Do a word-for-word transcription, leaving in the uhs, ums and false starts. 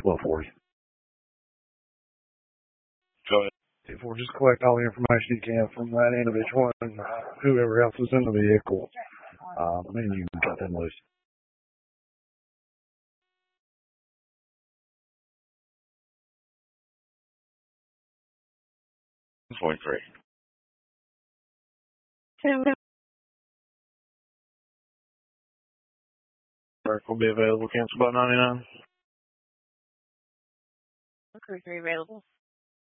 twelve forty. Go ahead. If we'll just collect all the information you can from that individual and uh, whoever else is in the vehicle, uh, and you can cut them loose. twenty-three. Work will be available. Cancel about ninety-nine. Crew three available.